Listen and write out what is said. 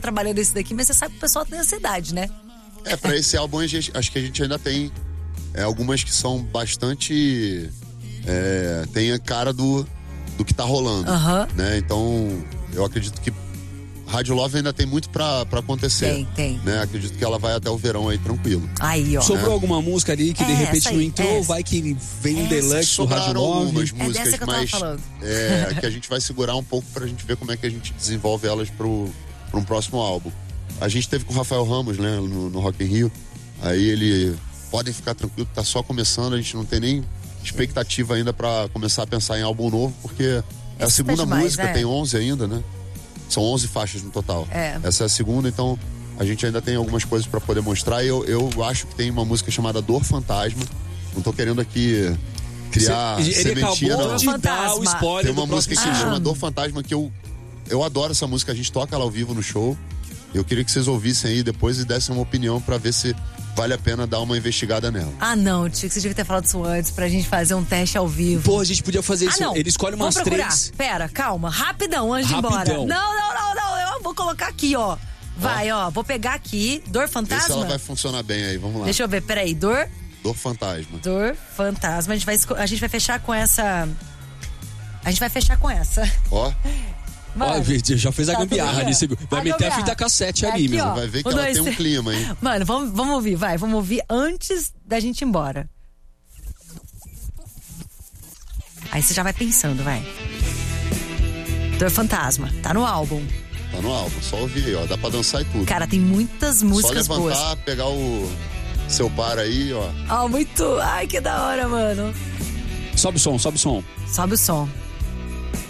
trabalhando esse daqui, mas você sabe que o pessoal tem ansiedade, né? Pra esse álbum, acho que a gente ainda tem algumas que são bastante... tem a cara do que tá rolando, né? Então, eu acredito que Rádio Love ainda tem muito pra acontecer. Tem. Né? Acredito que ela vai até o verão aí, tranquilo. Aí, ó. Sobrou alguma música ali que de repente não entrou? Ou vai que vem um deluxe do Rádio Love? Algumas músicas, dessa que eu tava falando. Que a gente vai segurar um pouco pra gente ver como é que a gente desenvolve elas pra um próximo álbum. A gente teve com o Rafael Ramos, né, no Rock in Rio. Aí ele... Podem ficar tranquilos, tá só começando, a gente não tem nem expectativa ainda pra começar a pensar em álbum novo, porque é a segunda música, tem 11 ainda, né? São 11 faixas no total. Essa é a segunda, então a gente ainda tem algumas coisas pra poder mostrar. E eu acho que tem uma música chamada Dor Fantasma. Não tô querendo aqui criar sementinha, não. De dar o spoiler. Tem uma música que se chama Dor Fantasma, que eu adoro essa música, a gente toca ela ao vivo no show. Eu queria que vocês ouvissem aí depois e dessem uma opinião pra ver se vale a pena dar uma investigada nela. Não, Tico, você devia ter falado isso antes pra gente fazer um teste ao vivo. Pô, a gente podia fazer isso. Não. Ele escolhe umas Vamos procurar. 3. Pera, calma, rapidão, antes de ir embora. Não, eu vou colocar aqui, ó. Vai, ó, vou pegar aqui, Dor Fantasma. Vê se ela vai funcionar bem aí, vamos lá. Deixa eu ver, peraí, Dor Fantasma. Dor Fantasma, a gente vai fechar com essa. Ó. Ó, já fez a gambiarra ali. Vai meter a fita cassete ali, aqui, meu. ó. Vai ver que ela tem um clima, hein? Mano, vamos ouvir, vamos ouvir antes da gente ir embora. Aí você já vai pensando, vai. Dor Fantasma, tá no álbum. Tá no álbum, só ouvir aí, ó. Dá pra dançar e tudo. Cara, tem muitas músicas boas. Só levantar, pegar o seu par aí, ó. Muito. Ai, que da hora, mano. Sobe o som. Sobe o som.